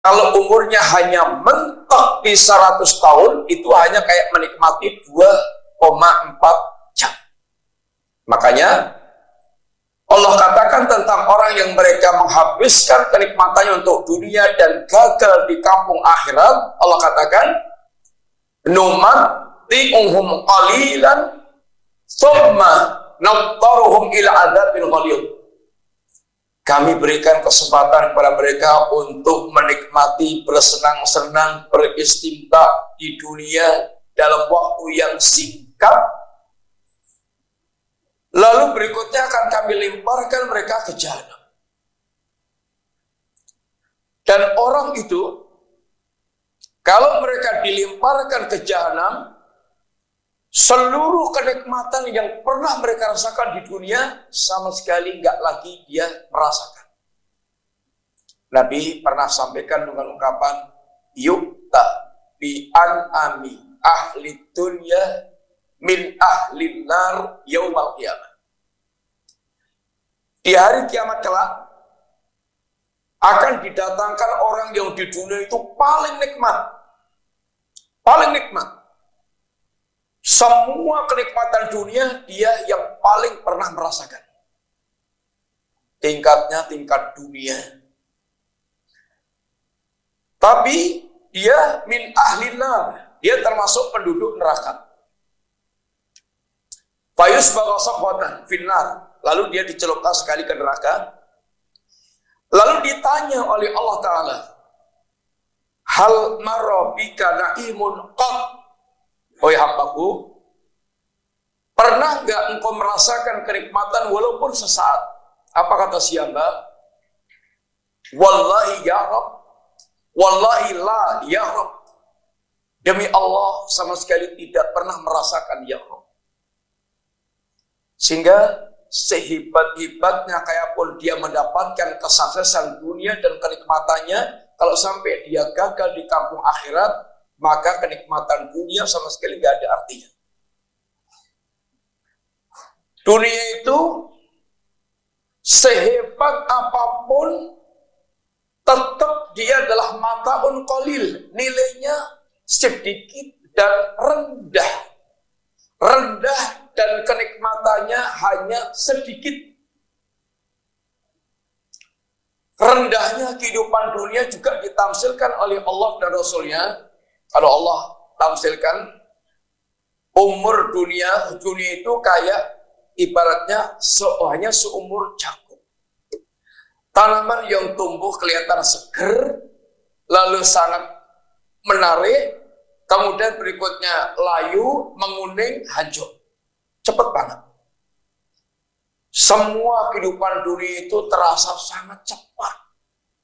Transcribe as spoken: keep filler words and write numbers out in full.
Kalau umurnya hanya mentok di seratus tahun, itu hanya kayak menikmati dua koma empat jam. Makanya Allah katakan tentang orang yang mereka menghabiskan kenikmatannya untuk dunia dan gagal di kampung akhirat. Allah katakan, numatti'uhum qalilan thumma nattaruhum ila adzabin ghalidh. Kami berikan kesempatan kepada mereka untuk menikmati, bersenang-senang, beristimta di dunia dalam waktu yang singkat. Lalu berikutnya akan kami lemparkan mereka ke jahanam. Dan orang itu, kalau mereka dilemparkan ke jahanam, seluruh kenikmatan yang pernah mereka rasakan di dunia sama sekali nggak lagi dia merasakan. Nabi pernah sampaikan dengan ungkapan yukta bi an'ami ahli dunya min ahli nar yaumal qiyamah. Di hari kiamat kelak akan didatangkan orang yang di dunia itu paling nikmat, paling nikmat. Semua kenikmatan dunia dia yang paling pernah merasakan. Tingkatnya tingkat dunia. Tapi dia min ahli nar, dia termasuk penduduk neraka. Fayus bagasaqwatan finnar, lalu dia dicelupkan sekali ke neraka. Lalu ditanya oleh Allah Ta'ala, hal marabika na'imun qad. Oi hambaku, pernah nggak engkau merasakan kenikmatan walaupun sesaat? Apa kata si hamba? Wallahi ya Rabb, wallahi la ya Rabb. Demi Allah sama sekali tidak pernah merasakan ya Rabb. Sehingga sehebat-hebatnya kayak pun dia mendapatkan kesuksesan dunia dan kenikmatannya, kalau sampai dia gagal di kampung akhirat, maka kenikmatan dunia sama sekali nggak ada artinya. Dunia itu sehebat apapun, tetap dia adalah mataun qalil, nilainya sedikit dan rendah. Rendah dan kenikmatannya hanya sedikit. Rendahnya kehidupan dunia juga ditamsilkan oleh Allah dan Rasulnya. Kalau Allah tamsilkan umur dunia, dunia itu kayak ibaratnya se hanya seumur jagung. Tanaman yang tumbuh kelihatan seger, lalu sangat menarik, kemudian berikutnya layu, menguning, hancur. Cepat banget. Semua kehidupan dunia itu terasa sangat cepat.